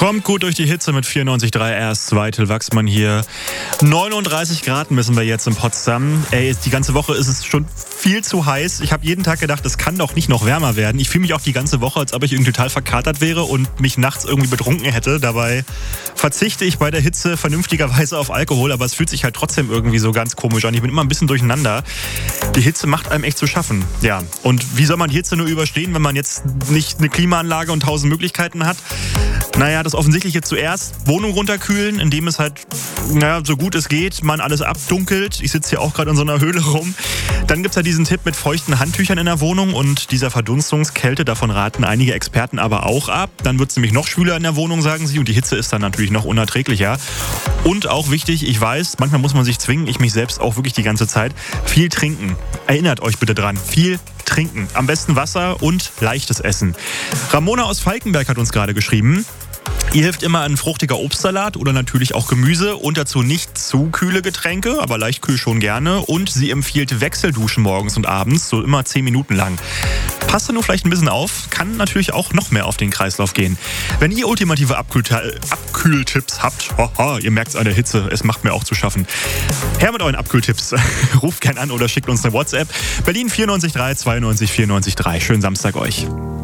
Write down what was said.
Kommt gut durch die Hitze mit 94,3 RS2, Till Wachsmann hier. 39 Grad messen wir jetzt in Potsdam. Ey, die ganze Woche ist es schon viel zu heiß. Ich habe jeden Tag gedacht, es kann doch nicht noch wärmer werden. Ich fühle mich auch die ganze Woche, als ob ich irgendwie total verkatert wäre und mich nachts irgendwie betrunken hätte. Dabei verzichte ich bei der Hitze vernünftigerweise auf Alkohol, aber es fühlt sich halt trotzdem irgendwie so ganz komisch an. Ich bin immer ein bisschen durcheinander. Die Hitze macht einem echt zu schaffen. Ja, und wie soll man die Hitze nur überstehen, wenn man jetzt nicht eine Klimaanlage und 1000 Möglichkeiten hat? Naja, das Offensichtliche zuerst, Wohnung runterkühlen, indem es halt, so gut es geht, man alles abdunkelt. Ich sitze hier auch gerade in so einer Höhle rum. Dann gibt's ja diesen Tipp mit feuchten Handtüchern in der Wohnung und dieser Verdunstungskälte, davon raten einige Experten aber auch ab. Dann wird's nämlich noch schwüler in der Wohnung, sagen sie, und die Hitze ist dann natürlich noch unerträglicher. Und auch wichtig, ich weiß, manchmal muss man sich zwingen, ich mich selbst auch wirklich die ganze Zeit, viel trinken. Erinnert euch bitte dran, viel trinken. Am besten Wasser und leichtes Essen. Ramona aus Falkenberg hat uns gerade geschrieben: Ihr hilft immer ein fruchtiger Obstsalat oder natürlich auch Gemüse und dazu nicht zu kühle Getränke, aber leicht kühl schon gerne. Und sie empfiehlt Wechselduschen morgens und abends, so immer 10 Minuten lang. Passt da nur vielleicht ein bisschen auf, kann natürlich auch noch mehr auf den Kreislauf gehen. Wenn ihr ultimative Abkühltipps habt, ihr merkt es an der Hitze, es macht mir auch zu schaffen. Her mit euren Abkühltipps. Ruft gern an oder schickt uns eine WhatsApp. Berlin 94 3 92 94 3. Schönen Samstag euch.